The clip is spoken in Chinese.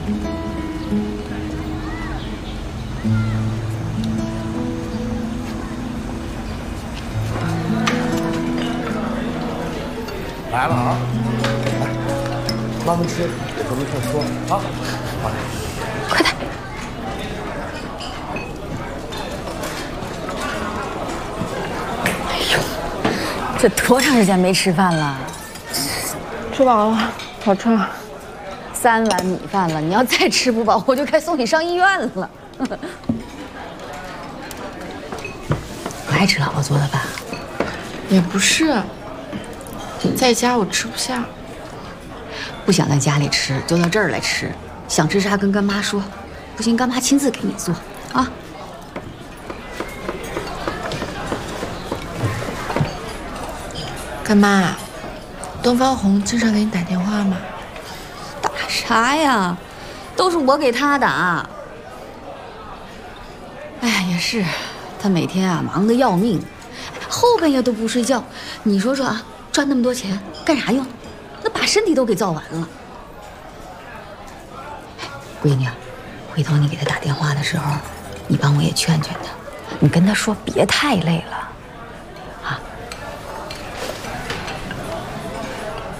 来了啊！来，慢慢吃，有什么事说啊。好， 快点。哎呦，这多长时间没吃饭了？ 吃饱了，好吃了。 3碗米饭了，你要再吃不饱，我就该送你上医院了。不爱吃姥姥做的饭？ 也不是，在家我吃不下。 不想在家里吃，就到这儿来吃。想吃啥跟干妈说，不行干妈亲自给你做啊。 干妈，东方红经常给你打电话吗？ 打啥呀？都是我给他打。哎呀，也是，他每天啊忙得要命，后半夜都不睡觉。你说说啊，赚那么多钱干啥用？那把身体都给造完了。闺女，回头你给他打电话的时候，你帮我也劝劝他，你跟他说别太累了。